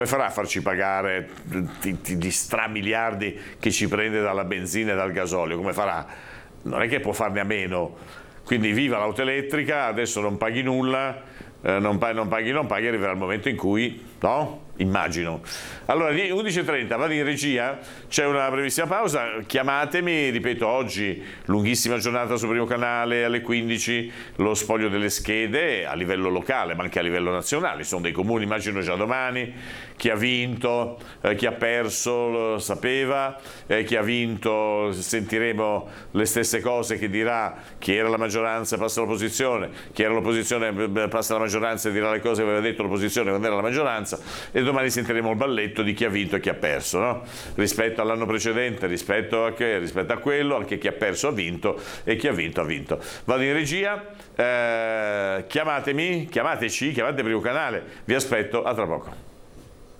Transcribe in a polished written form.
Come farà a farci pagare gli stramiliardi che ci prende dalla benzina e dal gasolio? Come farà? Non è che può farne a meno. Quindi viva l'auto elettrica, adesso non paghi nulla, non paghi, arriverà il momento in cui, no? Immagino. Allora, 11:30, vado in regia, c'è una brevissima pausa, chiamatemi, ripeto, oggi lunghissima giornata sul primo canale, alle 15 lo spoglio delle schede a livello locale, ma anche a livello nazionale, sono dei comuni, immagino già domani, chi ha vinto, chi ha perso lo sapeva, chi ha vinto sentiremo le stesse cose che dirà chi era la maggioranza passa l'opposizione, chi era l'opposizione passa la maggioranza e dirà le cose che aveva detto l'opposizione quando era la maggioranza, e domani sentiremo il balletto di chi ha vinto e chi ha perso, no? Rispetto all'anno precedente, rispetto a quello, anche chi ha perso ha vinto e chi ha vinto ha vinto. Vado in regia, chiamateci, chiamate Primo Canale, vi aspetto, a tra poco.